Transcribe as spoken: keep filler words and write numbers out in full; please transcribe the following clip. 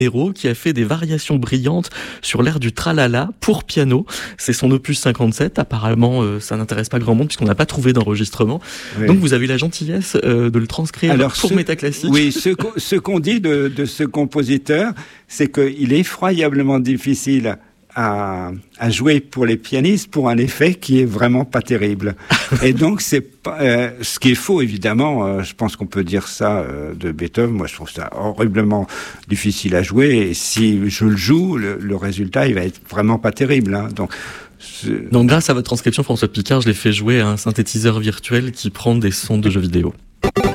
Hérault qui a fait des variations brillantes sur l'air du tralala pour piano. C'est son opus cinquante-sept. Apparemment, euh, ça n'intéresse pas grand monde puisqu'on n'a pas trouvé d'enregistrement. Oui. Donc vous avez eu la gentillesse euh, de le transcrire Alors, pour ce, Métaclassique. Oui, ce, ce qu'on dit de, de ce compositeur, c'est qu'il est effroyablement difficile à, à jouer pour les pianistes pour un effet qui est vraiment pas terrible. Et donc c'est pas, euh, ce qui est faux évidemment. Euh, je pense qu'on peut dire ça euh, de Beethoven. Moi, je trouve ça horriblement difficile à jouer. Et si je le joue, le, le résultat il va être vraiment pas terrible. Hein. Donc c'est... donc grâce à votre transcription, François Picard, je l'ai fait jouer à un synthétiseur virtuel qui prend des sons de jeux vidéo.